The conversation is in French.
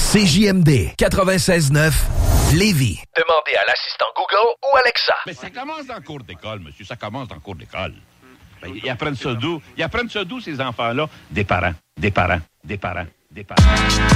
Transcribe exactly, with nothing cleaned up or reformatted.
C J M D quatre-vingt-seize neuf Lévis. Demandez à l'assistant Google ou Alexa. Mais ça commence dans le cours d'école, monsieur. Ça commence dans le cours d'école. Ben, ils apprennent ça d'où? Ils apprennent ça d'où, ces enfants-là? Des parents, des parents, des parents, des parents.